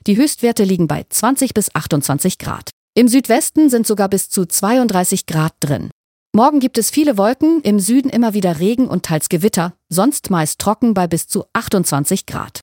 Die Höchstwerte liegen bei 20 bis 28 Grad. Im Südwesten sind sogar bis zu 32 Grad drin. Morgen gibt es viele Wolken, im Süden immer wieder Regen und teils Gewitter, sonst meist trocken bei bis zu 28 Grad.